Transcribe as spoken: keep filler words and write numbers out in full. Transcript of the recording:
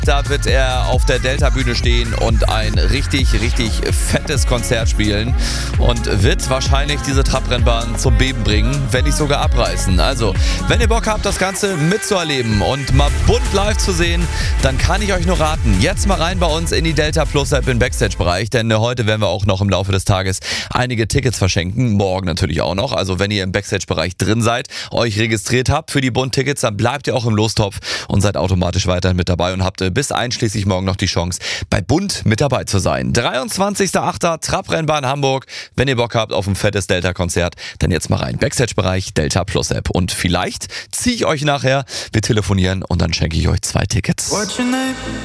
Da wird er auf der Delta-Bühne stehen und ein richtig, richtig fettes Konzert spielen und wird wahrscheinlich diese Trabrennbahn zum Beben bringen, wenn nicht sogar abreißen. Also, wenn ihr Bock habt, das Ganze mitzuerleben und mal bunt live zu sehen, dann kann ich euch nur raten, jetzt mal rein bei uns in die Delta Plus App im Backstage-Bereich, denn heute werden wir auch noch im Laufe des Tages einige Tickets verschenken, morgen natürlich auch noch. Also, wenn ihr im Backstage-Bereich drin seid, euch registriert habt für die Bund-Tickets, dann bleibt ihr auch im Lostopf und seid automatisch weiterhin mit dabei und habt bis einschließlich morgen noch die Chance, bei Bund mit dabei zu sein. dreiundzwanzigster achter Trabrennbahn Hamburg. Wenn ihr Bock habt auf ein fettes Delta-Konzert, dann jetzt mal rein. Backstage-Bereich, Delta Plus App. Und vielleicht ziehe ich euch nachher, wir telefonieren und dann schenke ich euch zwei Tickets.